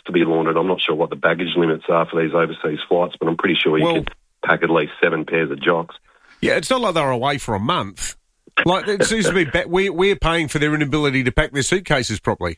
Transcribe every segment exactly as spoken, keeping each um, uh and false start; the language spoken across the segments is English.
to be laundered. I'm not sure what the baggage limits are for these overseas flights, but I'm pretty sure you well, could pack at least seven pairs of jocks. Yeah, it's not like they're away for a month. Like, it seems to be ba- we, we're paying for their inability to pack their suitcases properly.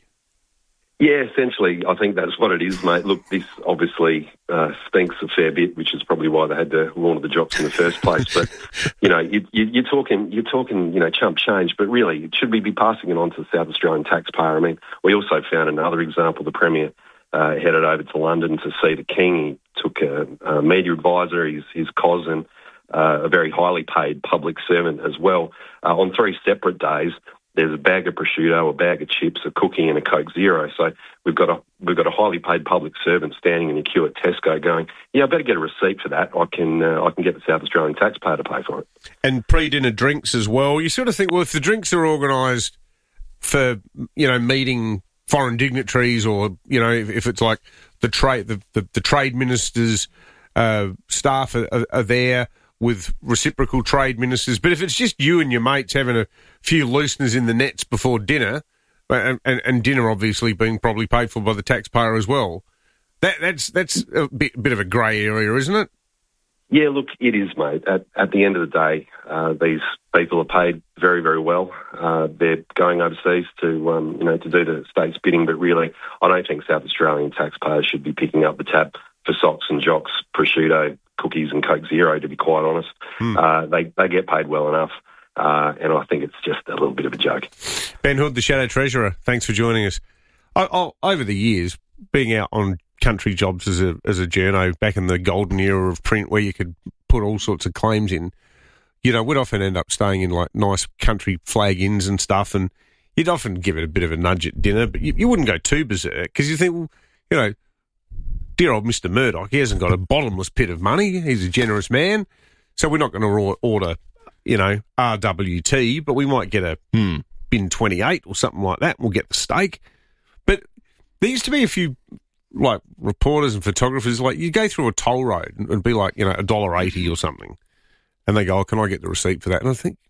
Yeah, essentially, I think that's what it is, mate. Look, this obviously uh, stinks a fair bit, which is probably why they had to launder the jocks in the first place. But, you know, you, you, you're talking, you're talking, you know, chump change, but really, should we be passing it on to the South Australian taxpayer? I mean, we also found another example. The Premier uh, headed over to London to see the King. He took a, a media advisor, his, his cousin, uh, a very highly paid public servant as well. Uh, on three separate days, there's a bag of prosciutto, a bag of chips, a cookie, and a Coke Zero. So we've got a we've got a highly paid public servant standing in the queue at Tesco, going, "Yeah, I better get a receipt for that. I can uh, I can get the South Australian taxpayer to pay for it." And pre-dinner drinks as well. You sort of think, well, if the drinks are organised for, you know, meeting foreign dignitaries, or, you know, if, if it's like the trade the, the, the trade ministers' uh, staff are, are, are there with reciprocal trade ministers. But if it's just you and your mates having a few looseners in the nets before dinner, and, and, and dinner obviously being probably paid for by the taxpayer as well, that, that's that's a bit, bit of a grey area, isn't it? Yeah, look, it is, mate. At, at the end of the day, uh, these people are paid very, very well. Uh, they're going overseas to, um, you know, to do the state's bidding, but really, I don't think South Australian taxpayers should be picking up the tab for socks and jocks, prosciutto, cookies and Coke Zero, to be quite honest. Hmm. Uh, they, they get paid well enough, uh, and I think it's just a little bit of a joke. Ben Hood, the Shadow Treasurer, thanks for joining us. I, I, over the years, being out on country jobs as a as a journo, back in the golden era of print where you could put all sorts of claims in, you know, we'd often end up staying in like nice country flag inns and stuff, and you'd often give it a bit of a nudge at dinner, but you, you wouldn't go too berserk, because you think, well, you know, dear old Mister Murdoch, he hasn't got a bottomless pit of money. He's a generous man. So we're not going to order, you know, R W T, but we might get a hmm, bin twenty-eight or something like that. And we'll get the steak. But there used to be a few, like, reporters and photographers, like, you go through a toll road and it'd be like, you know, one dollar eighty or something. And they go, oh, can I get the receipt for that? And I think,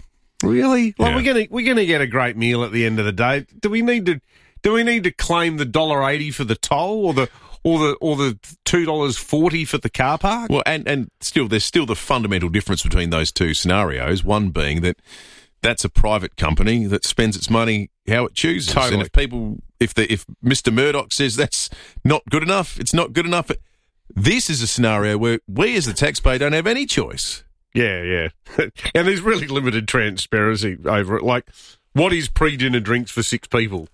really? Like, yeah. we're going to we're gonna get a great meal at the end of the day. Do we need to do we need to claim the one dollar eighty for the toll, or the Or the or the two dollars forty for the car park? Well, and, and still, there's still the fundamental difference between those two scenarios. One being that that's a private company that spends its money how it chooses. Totally. And if people, if the if Mister Murdoch says that's not good enough, it's not good enough. This is a scenario where we as the taxpayer don't have any choice. Yeah, yeah. And there's really limited transparency over it. Like, what is pre-dinner drinks for six people?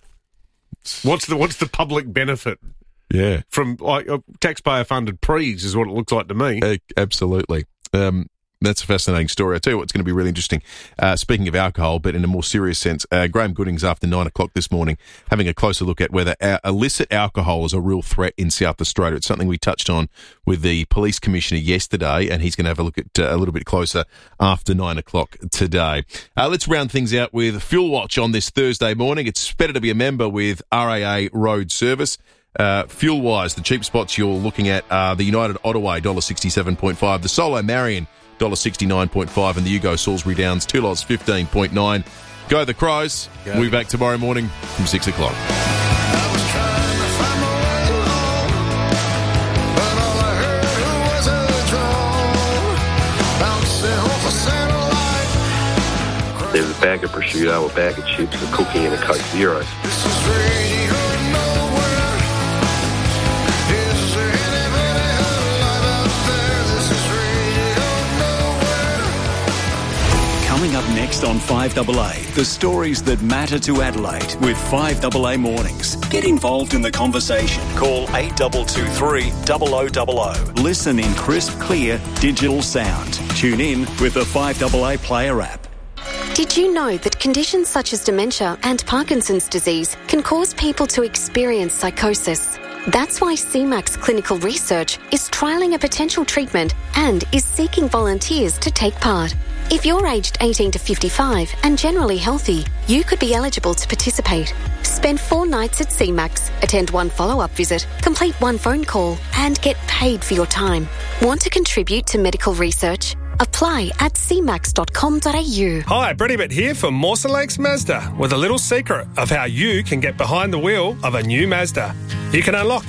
What's the what's the public benefit? Yeah. From, like, uh, taxpayer-funded prees is what it looks like to me. Uh, absolutely. Um, that's a fascinating story. I tell you what's going to be really interesting. Uh, speaking of alcohol, but in a more serious sense, uh, Graham Goodings after nine o'clock this morning, having a closer look at whether uh, illicit alcohol is a real threat in South Australia. It's something we touched on with the Police Commissioner yesterday, and he's going to have a look at uh, a little bit closer after nine o'clock today. Uh, let's round things out with Fuel Watch on this Thursday morning. It's better to be a member with R A A Road Service. Uh, fuel-wise, the cheap spots you're looking at are the United Ottaway, one dollar sixty-seven point five, the Solo Marion, one dollar sixty-nine point five, and the Yugo Salisbury Downs, two dollars fifteen point nine. Go the Crows. Go. We'll be back tomorrow morning from six o'clock. There's a bag of prosciutto, a bag of chips, a cookie, and a Coke Zero. Coming up next on five A A, the stories that matter to Adelaide with five A A Mornings. Get involved in the conversation. Call eight two two three, zero zero zero zero. Listen in crisp, clear, digital sound. Tune in with the five A A Player app. Did you know that conditions such as dementia and Parkinson's disease can cause people to experience psychosis? That's why C MAX Clinical Research is trialling a potential treatment and is seeking volunteers to take part. If you're aged eighteen to fifty-five and generally healthy, you could be eligible to participate. Spend four nights at C MAX, attend one follow-up visit, complete one phone call, and get paid for your time. Want to contribute to medical research? Apply at c max dot com dot a u. Hi, Brett Ibbott here for Mawson Lakes Mazda with a little secret of how you can get behind the wheel of a new Mazda. You can unlock